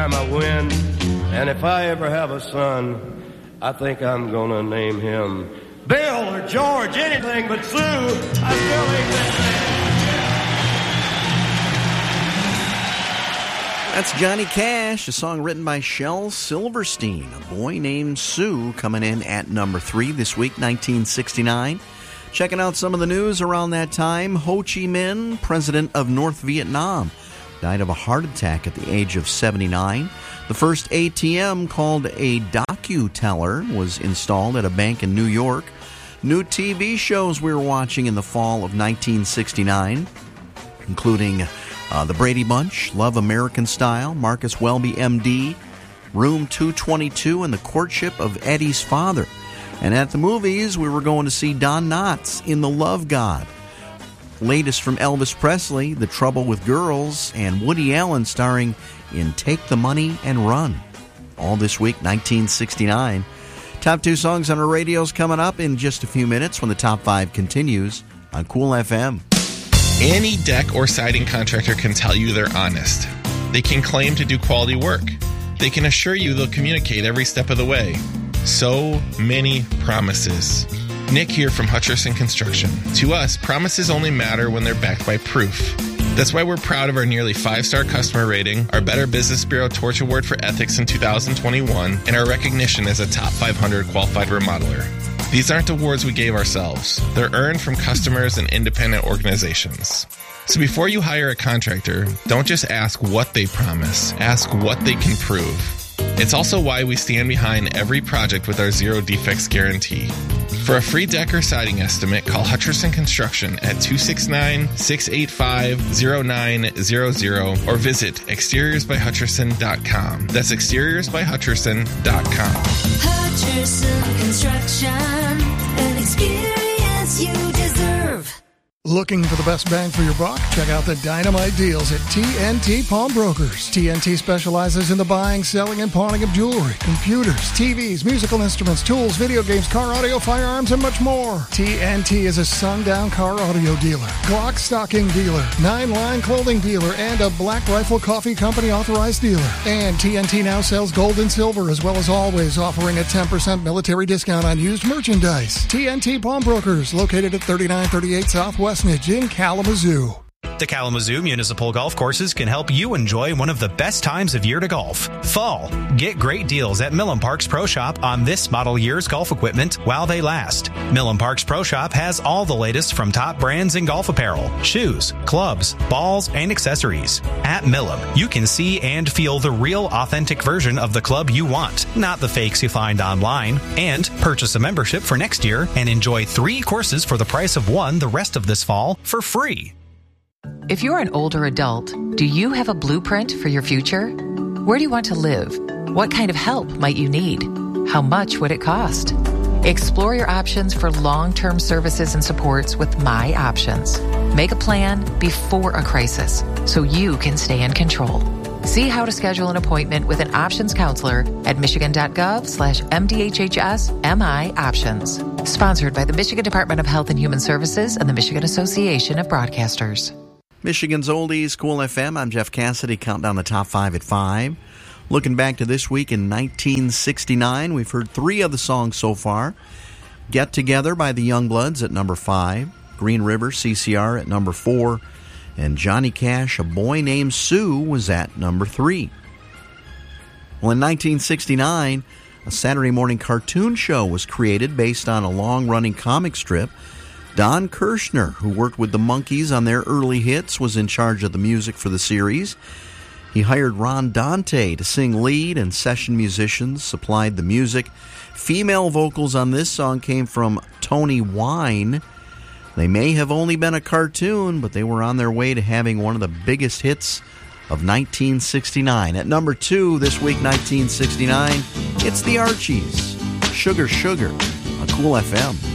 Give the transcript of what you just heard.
I win, and if I ever have a son, I think I'm gonna name him Bill or George, anything but Sue. I still ain't that. That's Johnny Cash, a song written by Shel Silverstein. A Boy Named Sue coming in at number 3 this week, 1969. Checking out some of the news around that time. Ho Chi Minh, president of North Vietnam, died of a heart attack at the age of 79. The first ATM called a docu-teller was installed at a bank in New York. New TV shows we were watching in the fall of 1969, including The Brady Bunch, Love American Style, Marcus Welby, M.D., Room 222, and The Courtship of Eddie's Father. And at the movies, we were going to see Don Knotts in The Love God. Latest from Elvis Presley, The Trouble with Girls, and Woody Allen starring in Take the Money and Run. All this week, 1969. Top 2 songs on our radios coming up in just a few minutes when the Top 5 continues on Cool FM. Any deck or siding contractor can tell you they're honest. They can claim to do quality work. They can assure you they'll communicate every step of the way. So many promises. Nick here from Hutcherson Construction. To us, promises only matter when they're backed by proof. That's why we're proud of our nearly 5-star customer rating, our Better Business Bureau Torch Award for Ethics in 2021, and our recognition as a top 500 qualified remodeler. These aren't awards we gave ourselves. They're earned from customers and independent organizations. So before you hire a contractor, don't just ask what they promise, ask what they can prove. It's also why we stand behind every project with our zero defects guarantee. For a free deck or siding estimate, call Hutcherson Construction at 269-685-0900 or visit exteriorsbyhutcherson.com. That's exteriorsbyhutcherson.com. Hutcherson Construction, an experience you deserve. Looking for the best bang for your buck? Check out the dynamite deals at TNT Pawnbrokers. TNT specializes in the buying, selling, and pawning of jewelry, computers, TVs, musical instruments, tools, video games, car audio, firearms, and much more. TNT is a sundown car audio dealer, Glock stocking dealer, 9-line clothing dealer, and a Black Rifle Coffee Company authorized dealer. And TNT now sells gold and silver, as well as always offering a 10% military discount on used merchandise. TNT Pawnbrokers, located at 3938 Southwest in Kalamazoo. The Kalamazoo Municipal Golf Courses can help you enjoy one of the best times of year to golf. Fall. Get great deals at Millen Parks Pro Shop on this model year's golf equipment while they last. Millen Parks Pro Shop has all the latest from top brands in golf apparel, shoes, clubs, balls, and accessories. At Millen, you can see and feel the real authentic version of the club you want, not the fakes you find online. And purchase a membership for next year and enjoy 3 courses for the price of 1 the rest of this fall for free. If you're an older adult, do you have a blueprint for your future? Where do you want to live? What kind of help might you need? How much would it cost? Explore your options for long-term services and supports with My Options. Make a plan before a crisis so you can stay in control. See how to schedule an appointment with an options counselor at michigan.gov/MDHHS-MI Options. Sponsored by the Michigan Department of Health and Human Services and the Michigan Association of Broadcasters. Michigan's Oldies, Cool FM. I'm Jeff Cassidy, counting down the top 5 at 5. Looking back to this week in 1969, we've heard 3 of the songs so far. Get Together by the Youngbloods at number 5, Green River, CCR at number 4, and Johnny Cash, A Boy Named Sue, was at number 3. Well, in 1969, a Saturday morning cartoon show was created based on a long-running comic strip. Don Kirshner, who worked with the Monkees on their early hits, was in charge of the music for the series. He hired Ron Dante to sing lead, and session musicians supplied the music. Female vocals on this song came from Tony Wine. They may have only been a cartoon, but they were on their way to having one of the biggest hits of 1969. At number 2 this week, 1969, it's the Archies, Sugar Sugar, on Cool FM.